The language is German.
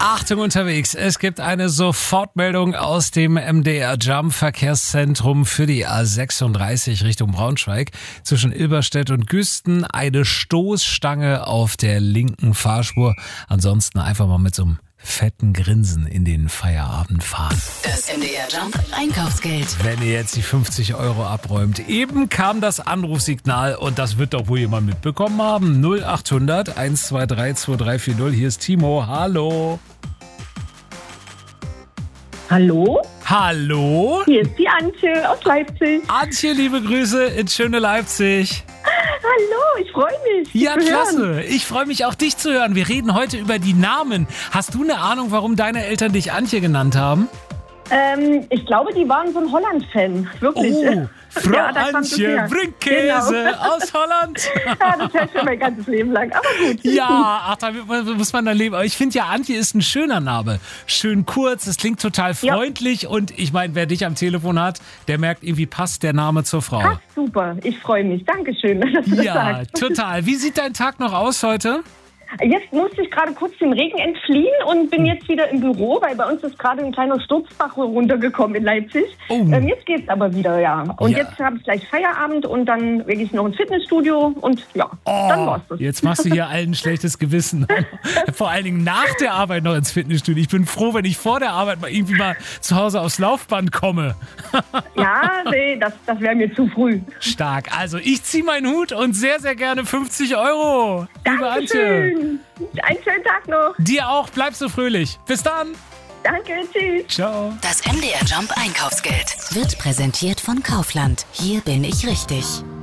Achtung unterwegs, es gibt eine Sofortmeldung aus dem MDR Jump Verkehrszentrum für die A36 Richtung Braunschweig. Zwischen Ilberstedt und Güsten eine Stoßstange auf der linken Fahrspur. Ansonsten einfach mal mit so einem fetten Grinsen in den Feierabend fahren. Das MDR Jump Einkaufsgeld. Wenn ihr jetzt die 50 Euro abräumt. Eben kam das Anrufsignal und das wird doch wohl jemand mitbekommen haben. 0800 123 2340. Hier ist Timo. Hallo. Hallo? Hallo? Hier ist die Antje aus Leipzig. Antje, liebe Grüße ins schöne Leipzig. Hallo, ich freue mich. dich Ja, zu hören. klasse. Ich freue mich auch, dich zu hören. Wir reden heute über die Namen. Hast du eine Ahnung, warum deine Eltern dich Antje genannt haben? Ich glaube, die waren so ein Holland-Fan. Wirklich. Oh, Frau Ja, da kommt es Antje her. Brinkkäse Genau. aus Holland. Ja, das höre ich schon mein ganzes Leben lang. Aber gut. Ja, ach, da muss man dann leben. Aber ich finde ja, Antje ist ein schöner Name. Schön kurz, es klingt total freundlich. Und ich meine, wer dich am Telefon hat, der merkt, irgendwie passt der Name zur Frau. Ach, super. Ich freue mich. Dankeschön, dass du das Ja, sagst. total. Wie sieht dein Tag noch aus heute? Jetzt musste ich gerade kurz dem Regen entfliehen und bin jetzt wieder im Büro, weil bei uns ist gerade ein kleiner Sturzbach runtergekommen in Leipzig. Oh. Jetzt geht's aber wieder, ja. Und Ja. jetzt habe ich gleich Feierabend und dann gehe ich noch ins Fitnessstudio und ja, dann war's das. Jetzt machst du hier allen ein schlechtes Gewissen. Vor allen Dingen nach der Arbeit noch ins Fitnessstudio. Ich bin froh, wenn ich vor der Arbeit mal irgendwie mal zu Hause aufs Laufband komme. Ja, nee, das wäre mir zu früh. Stark. Also ich ziehe meinen Hut und sehr, sehr gerne 50 Euro. Liebe Antje. Dankeschön. Einen schönen Tag noch. Dir auch. Bleib so fröhlich. Bis dann. Danke, tschüss. Ciao. Das MDR Jump Einkaufsgeld wird präsentiert von Kaufland. Hier bin ich richtig.